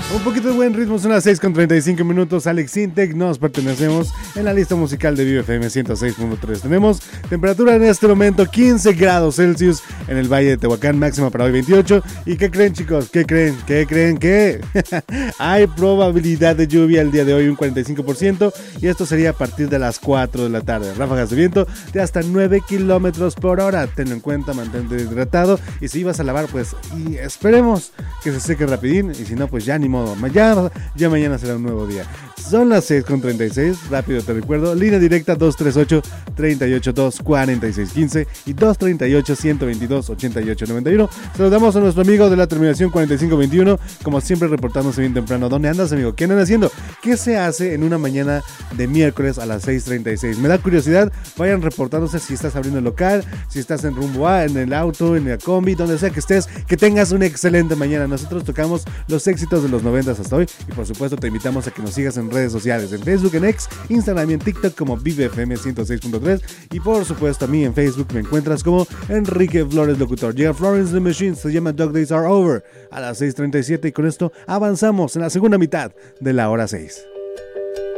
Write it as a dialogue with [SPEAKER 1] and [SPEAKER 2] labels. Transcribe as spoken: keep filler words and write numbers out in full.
[SPEAKER 1] Un poquito de buen ritmo, son las seis con treinta y cinco minutos. Alex Intec, nos pertenecemos en la lista musical de Vive F M ciento seis punto tres. Tenemos temperatura en este momento quince grados Celsius en el Valle de Tehuacán, máxima para hoy veintiocho. ¿Y qué creen, chicos? ¿Qué creen? ¿Qué creen? ¿Qué? Hay probabilidad de lluvia el día de hoy, un cuarenta y cinco por ciento, y esto sería a partir de las cuatro de la tarde. Ráfagas de viento de hasta nueve kilómetros por hora. Tenlo en cuenta, mantente hidratado, y si ibas a lavar, pues y esperemos que se seque rapidín, y si no, pues ya ni modo. Ya, ya mañana será un nuevo día. Son las seis con treinta y seis, rápido te recuerdo, línea directa dos tres ocho, tres ocho dos, cuatro seis uno cinco y dos tres ocho, uno dos dos, ocho ocho nueve uno. Saludamos a nuestro amigo de la terminación cuarenta y cinco veintiuno, como siempre reportándose bien temprano. ¿Dónde andas, amigo? ¿Qué andan haciendo? ¿Qué se hace en una mañana de miércoles a las seis treinta y seis? Me da curiosidad, vayan reportándose si estás abriendo el local, si estás en rumbo A, en el auto, en la combi, donde sea que estés, que tengas una excelente mañana. Nosotros tocamos los éxitos de los noventas hasta hoy, y por supuesto te invitamos a que nos sigas en redes sociales, en Facebook, en X, Instagram y en TikTok como Vive F M ciento seis punto tres, y por supuesto a mí en Facebook me encuentras como Enrique Flores Locutor. Llega Florence the Machine, se llama Dog Days Are Over a las seis treinta y siete, y con esto avanzamos en la segunda mitad de la hora seis.